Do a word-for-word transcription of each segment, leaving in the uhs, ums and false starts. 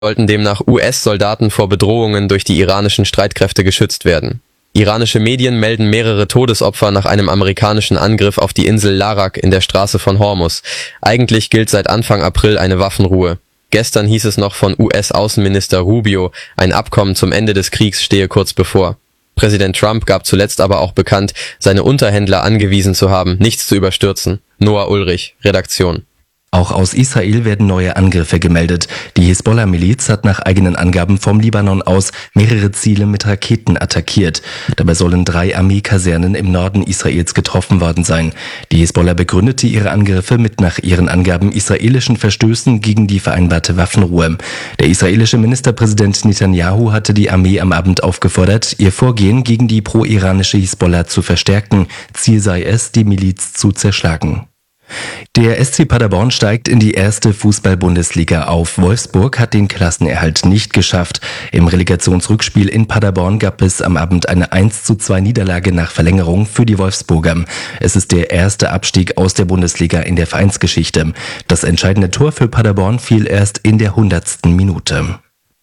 sollten demnach U S-Soldaten vor Bedrohungen durch die iranischen Streitkräfte geschützt werden. Iranische Medien melden mehrere Todesopfer nach einem amerikanischen Angriff auf die Insel Larak in der Straße von Hormuz. Eigentlich gilt seit Anfang April eine Waffenruhe. Gestern hieß es noch von U S-Außenminister Rubio, ein Abkommen zum Ende des Kriegs stehe kurz bevor. Präsident Trump gab zuletzt aber auch bekannt, seine Unterhändler angewiesen zu haben, nichts zu überstürzen. Noah Ulrich, Redaktion. Auch aus Israel werden neue Angriffe gemeldet. Die Hisbollah-Miliz hat nach eigenen Angaben vom Libanon aus mehrere Ziele mit Raketen attackiert. Dabei sollen drei Armeekasernen im Norden Israels getroffen worden sein. Die Hisbollah begründete ihre Angriffe mit nach ihren Angaben israelischen Verstößen gegen die vereinbarte Waffenruhe. Der israelische Ministerpräsident Netanyahu hatte die Armee am Abend aufgefordert, ihr Vorgehen gegen die pro-iranische Hisbollah zu verstärken. Ziel sei es, die Miliz zu zerschlagen. Der S C Paderborn steigt in die erste Fußball-Bundesliga auf. Wolfsburg hat den Klassenerhalt nicht geschafft. Im Relegationsrückspiel in Paderborn gab es am Abend eine eins zu zwei Niederlage nach Verlängerung für die Wolfsburger. Es ist der erste Abstieg aus der Bundesliga in der Vereinsgeschichte. Das entscheidende Tor für Paderborn fiel erst in der hundertsten Minute.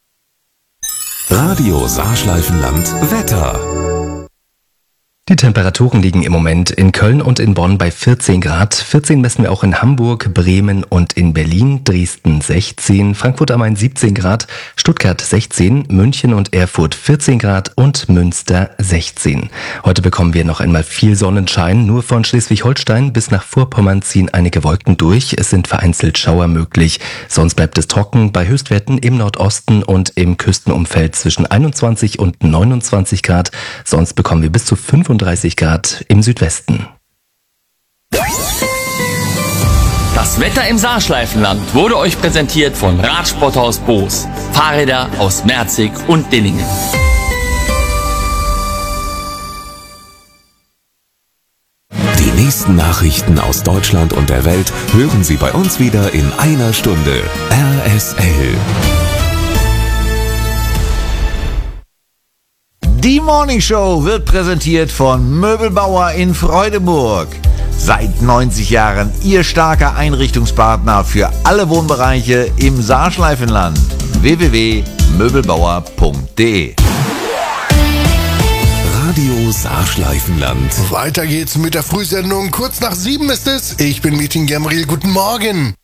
Radio Saarschleifenland Wetter. Die Temperaturen liegen im Moment in Köln und in Bonn bei vierzehn Grad. vierzehn messen wir auch in Hamburg, Bremen und in Berlin. Dresden sechzehn, Frankfurt am Main siebzehn Grad, Stuttgart sechzehn, München und Erfurt vierzehn Grad und Münster sechzehn. Heute bekommen wir noch einmal viel Sonnenschein. Nur von Schleswig-Holstein bis nach Vorpommern ziehen einige Wolken durch. Es sind vereinzelt Schauer möglich. Sonst bleibt es trocken bei Höchstwerten im Nordosten und im Küstenumfeld zwischen einundzwanzig und neunundzwanzig Grad. Sonst bekommen wir bis zu fünfunddreißig Grad im Südwesten. Das Wetter im Saarschleifenland wurde euch präsentiert von Radsporthaus Boos. Fahrräder aus Merzig und Dillingen. Die nächsten Nachrichten aus Deutschland und der Welt hören Sie bei uns wieder in einer Stunde. R S L. Die Morning Show wird präsentiert von Möbelbauer in Freudenburg. Seit neunzig Jahren Ihr starker Einrichtungspartner für alle Wohnbereiche im Saarschleifenland. w w w punkt möbelbauer punkt de Radio Saarschleifenland. Weiter geht's mit der Frühsendung. Kurz nach sieben ist es. Ich bin Metin Gemril. Guten Morgen.